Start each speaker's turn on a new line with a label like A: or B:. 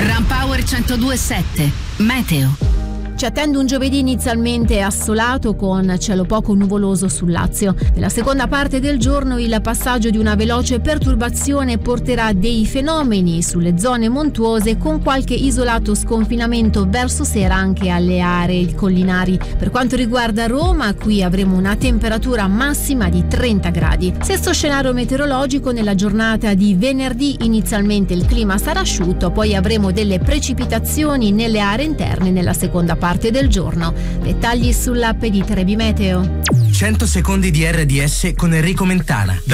A: Rampower 102.7 Meteo.
B: Ci attende un giovedì inizialmente assolato con cielo poco nuvoloso sul Lazio. Nella seconda parte del giorno il passaggio di una veloce perturbazione porterà dei fenomeni sulle zone montuose con qualche isolato sconfinamento verso sera anche alle aree collinari. Per quanto riguarda Roma, qui avremo una temperatura massima di 30 gradi. Stesso scenario meteorologico nella giornata di venerdì, inizialmente il clima sarà asciutto, poi avremo delle precipitazioni nelle aree interne nella seconda parte del giorno. Dettagli sull'app di Trebi Meteo.
C: 100 secondi di RDS con Enrico Mentana.